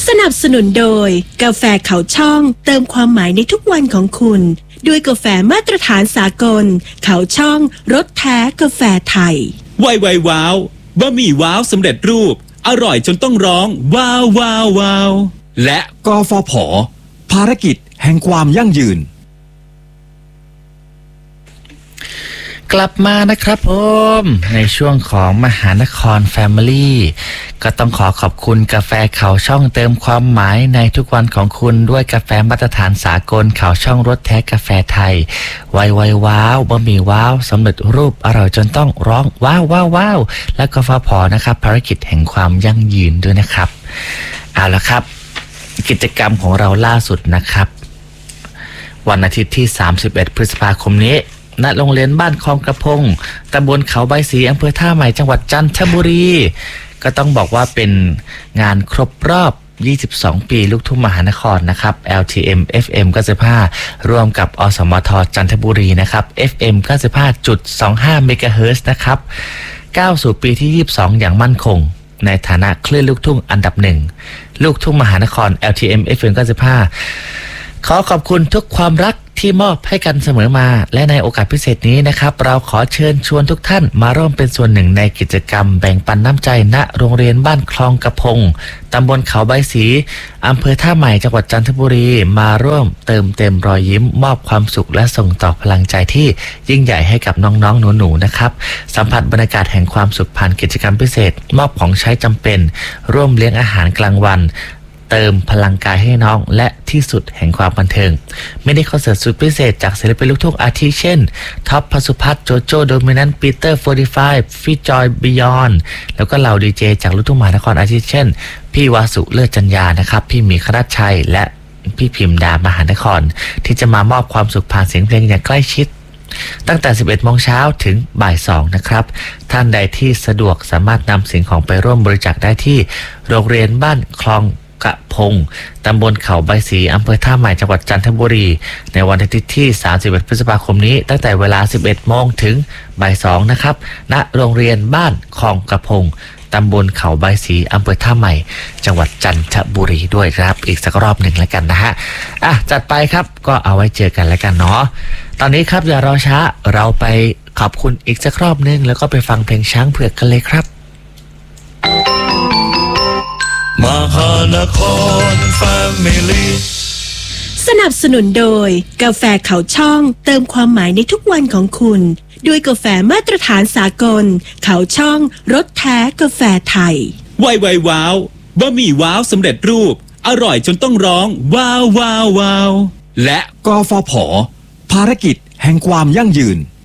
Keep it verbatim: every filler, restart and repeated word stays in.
สนับสนุนโดยกาแฟเขาช่องเติมความหมายในทุกวันของคุณด้วยกาแฟมาตรฐานสากลเขาช่องรสแท้กาแฟไทยไวไวว้าวบะหมี่ว้าวสำเร็จรูปอร่อยจนต้องร้องว้าวว้าวว้าวและกฟผ.ภารกิจแห่งความยั่งยืนกลับมานะครับผมในช่วงของมหานคร Family ก็ต้องขอขอบคุณกาแฟเขาช่องเติมความหมายในทุกวันของคุณด้วยกาแฟมาตรฐานสากลเขาช่องรสแท้กาแฟไทยไวไวว้าวบะหมี่ว้าวสำเร็จรูปอร่อยจนต้องร้องว้าวว้าวว้าวและกฟผ.นะครับภารกิจแห่งความยั่งยืนด้วยนะครับเอาละครับกิจกรรมของเราล่าสุดนะครับวันอาทิตย์ที่สามสิบเอ็ดพฤษภาคมนี้ณโรงเรียนบ้านคลองกระพงตำบลเขาใบสีอำเภอท่าใหม่จังหวัดจันทบุรีก็ต้องบอกว่าเป็นงานครบรอบยี่สิบสองปีลูกทุ่งมหานครนะครับ แอล ที เอ็ม เอฟ เอ็ม เก้าสิบห้าร่วมกับอสมทจันทบุรีนะครับ เอฟ เอ็ม เก้าสิบห้าจุดสองห้า เมกะเฮิรตซ์นะครับก้าวสู่ปีที่ยี่สิบสองอย่างมั่นคงในฐานะคลื่นลูกทุ่งอันดับหนึ่งลูกทุ่งมหานคร แอล ที เอ็ม เอฟ เอ็ม เก้าสิบห้าขอขอบคุณทุกความรักที่มอบให้กันเสมอมาและในโอกาสพิเศษนี้นะครับเราขอเชิญชวนทุกท่านมาร่วมเป็นส่วนหนึ่งในกิจกรรมแบ่งปันน้ำใจณโรงเรียนบ้านคลองกระพงตำบลเขาใบสีอำเภอท่าใหม่จังหวัดจันทบุรีมาร่วมเติมเต็มรอยยิ้มมอบความสุขและส่งต่อพลังใจที่ยิ่งใหญ่ให้กับน้องๆหนูๆนะครับสัมผัสบรรยากาศแห่งความสุขผ่านกิจกรรมพิเศษมอบของใช้จำเป็นร่วมเลี้ยงอาหารกลางวันเติมพลังกายให้น้องและที่สุดแห่งความบันเทิงไม่ได้คอนเสิร์ตสุดพิเศษจากศิลปินลูกทุ่งอาทิเช่นท็อปพสุพัฒน์โจโจ้โดมินันต์ปีเตอร์โฟร์ตี้ไฟว์ฟิจอยบิยอนแล้วก็เหล่าดีเจจากลูกทุ่งมหานครอาทิเช่นพี่วาสุเลิศจันยานะครับพี่หมีคณัชชัยและพี่พิมดามหานครที่จะมามอบความสุขผ่านเสียงเพลงอย่างใกล้ชิดตั้งแต่ สิบเอ็ดโมงเช้าถึงบ่ายสองนะครับท่านใดที่สะดวกสามารถนำสิ่งของไปร่วมบริจาคได้ที่โรงเรียนบ้านคลองกระพงตำบลเขาใบสีอำเภอท่าใหม่จังหวัดจันทบุรีในวันอาทิตย์ที่สามสิบเอ็ดพฤษภาคมนี้ตั้งแต่เวลา สิบเอ็ดโมงถึงบ่ายสองนะครับณโรงเรียนบ้านคลองกระพงตำบลเขาใบสีอำเภอท่าใหม่จังหวัดจันทบุรีด้วยครับอีกสักรอบหนึ่งแล้วกันนะฮะอ่ะจัดไปครับก็เอาไว้เจอกันแล้วกันเนาะตอนนี้ครับอย่ารอช้าเราไปขอบคุณอีกสักรอบนึงแล้วก็ไปฟังเพลงช้างเผือกกันเลยครับมหานคร Family สนับสนุนโดยกาแฟเขาช่องเติมความหมายในทุกวันของคุณด้วยกาแฟมาตรฐานสากลเขาช่องรสแท้กาแฟไทยไวไวว้าวบะหมี่ว้าวสำเร็จรูปอร่อยจนต้องร้องว้าวว้าวว้าวและกฟผ.ภารกิจแห่งความยั่งยืน